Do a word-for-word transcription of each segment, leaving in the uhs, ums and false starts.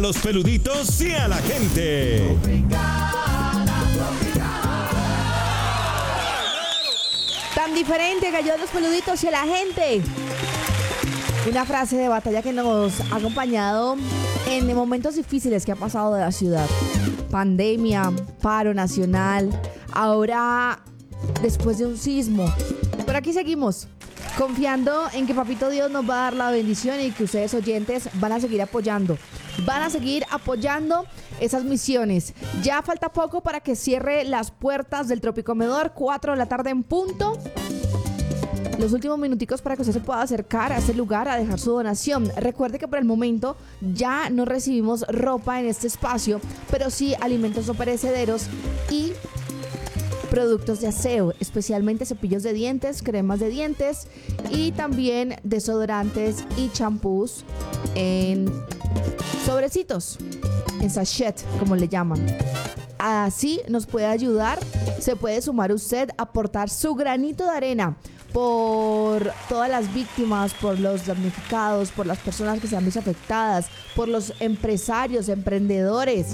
Los peluditos y a la gente. Tan diferente cayó los peluditos y a la gente. Una frase de batalla que nos ha acompañado en momentos difíciles que ha pasado de la ciudad. Pandemia, paro nacional, ahora después de un sismo. Por aquí seguimos, confiando en que Papito Dios nos va a dar la bendición y que ustedes oyentes van a seguir apoyando. Van a seguir apoyando esas misiones. Ya falta poco para que cierre las puertas del Tropicomedor, cuatro de la tarde en punto. Los últimos minuticos para que usted se pueda acercar a ese lugar a dejar su donación. Recuerde que por el momento ya no recibimos ropa en este espacio, pero sí alimentos no perecederos y productos de aseo, especialmente cepillos de dientes, cremas de dientes y también desodorantes y champús en sobrecitos, en sachet, como le llaman. Así nos puede ayudar, se puede sumar usted a aportar su granito de arena por todas las víctimas, por los damnificados, por las personas que se han visto afectadas, por los empresarios, emprendedores,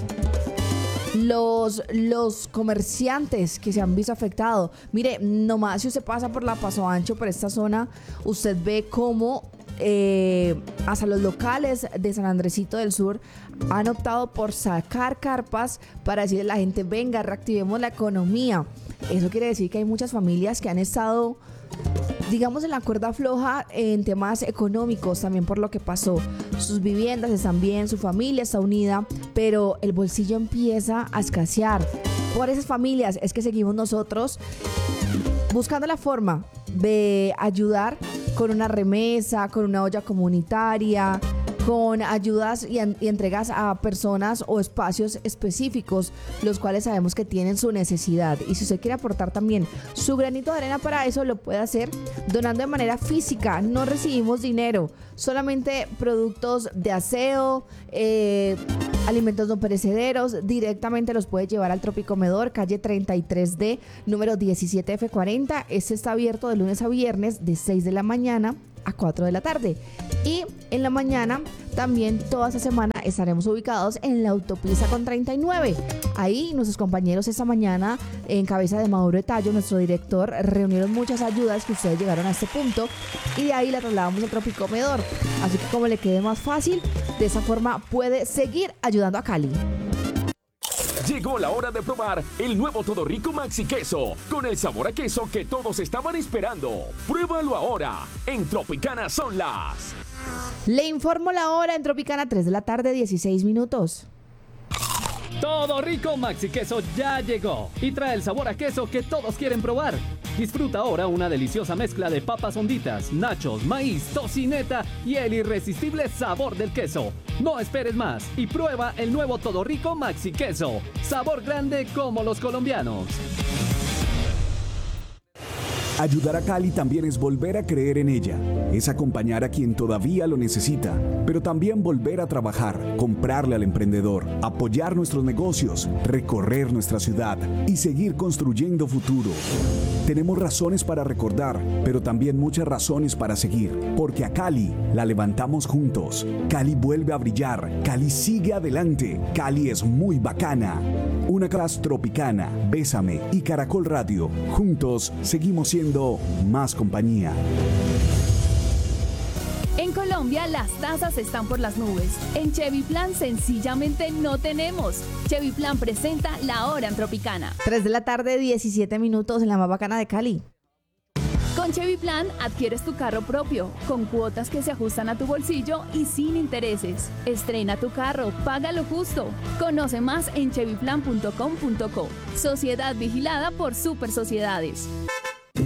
los, los comerciantes que se han visto afectados. Mire, nomás si usted pasa por la Paso Ancho, por esta zona, usted ve cómo eh, hasta los locales de San Andresito del Sur han optado por sacar carpas para decirle a la gente, venga, reactivemos la economía. Eso quiere decir que hay muchas familias que han estado, digamos, en la cuerda floja en temas económicos, también por lo que pasó. Sus viviendas están bien, su familia está unida, pero el bolsillo empieza a escasear. Por esas familias es que seguimos nosotros buscando la forma de ayudar con una remesa, con una olla comunitaria, con ayudas y, en, y entregas a personas o espacios específicos, los cuales sabemos que tienen su necesidad. Y si usted quiere aportar también su granito de arena para eso, lo puede hacer donando de manera física. No recibimos dinero, solamente productos de aseo, eh, alimentos no perecederos. Directamente los puede llevar al Tropicomedor, calle treinta y tres D, número diecisiete F cuarenta. Este está abierto de lunes a viernes de seis de la mañana a cuatro de la tarde. Y en la mañana también toda esta semana estaremos ubicados en la autopista con treinta y nueve. Ahí nuestros compañeros esta mañana, en cabeza de Mauro Etallo, nuestro director, reunieron muchas ayudas que ustedes llegaron a este punto y de ahí la trasladamos al Tropicomedor. Así que como le quede más fácil, de esa forma puede seguir ayudando a Cali. Llegó la hora de probar el nuevo Todo Rico Maxi Queso, con el sabor a queso que todos estaban esperando. Pruébalo ahora. En Tropicana son las... Le informo la hora en Tropicana, tres de la tarde, dieciséis minutos. Todo Rico Maxi Queso ya llegó y trae el sabor a queso que todos quieren probar. Disfruta ahora una deliciosa mezcla de papas honditas, nachos, maíz, tocineta y el irresistible sabor del queso. No esperes más y prueba el nuevo Todo Rico Maxi Queso. Sabor grande como los colombianos. Ayudar a Cali también es volver a creer en ella, es acompañar a quien todavía lo necesita, pero también volver a trabajar, comprarle al emprendedor, apoyar nuestros negocios, recorrer nuestra ciudad y seguir construyendo futuro. Tenemos razones para recordar, pero también muchas razones para seguir, porque a Cali la levantamos juntos. Cali vuelve a brillar, Cali sigue adelante, Cali es muy bacana. Una clase Tropicana, Bésame y Caracol Radio, juntos seguimos siendo más compañía. En Colombia las tasas están por las nubes. En Chevy Plan sencillamente no tenemos. Chevy Plan presenta La Hora en Tropicana. tres de la tarde, diecisiete minutos en la más bacana de Cali. Con Chevy Plan adquieres tu carro propio, con cuotas que se ajustan a tu bolsillo y sin intereses. Estrena tu carro, paga lo justo. Conoce más en chevy plan punto com punto co. Sociedad vigilada por Super Sociedades.